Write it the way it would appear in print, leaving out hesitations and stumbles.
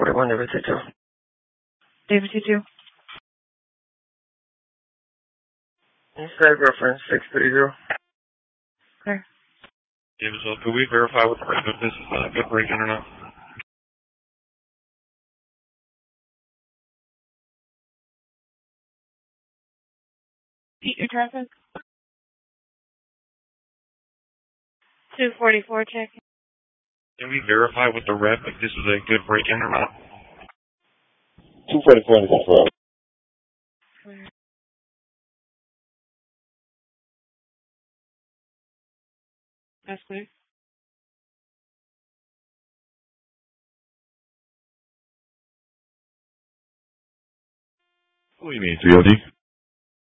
41 David 22. David 22. Inside reference 630. Clear. David, so could we verify with the rep if this is a good break-in or not? Repeat your traffic. 244 check. Can we verify with the rep if this is a good break-in or not? 244 is confirmed. Clear. That's clear. What do you mean, 3OD?